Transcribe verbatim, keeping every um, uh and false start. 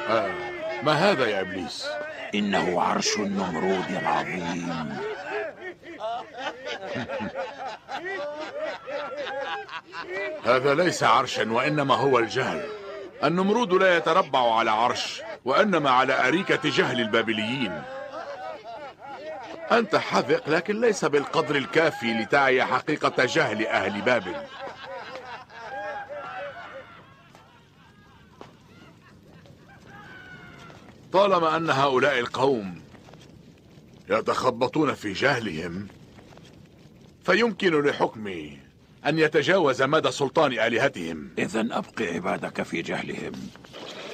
آه. ما هذا يا إبليس؟ إنه عرش النمرود العظيم. هذا ليس عرشا وإنما هو الجهل. النمرود لا يتربع على عرش وإنما على أريكة جهل البابليين. أنت حذق لكن ليس بالقدر الكافي لتعي حقيقة جهل أهل بابل. طالما أن هؤلاء القوم يتخبطون في جهلهم فيمكن لحكمي أن يتجاوز مدى سلطان آلهتهم. إذن أبقي عبادك في جهلهم.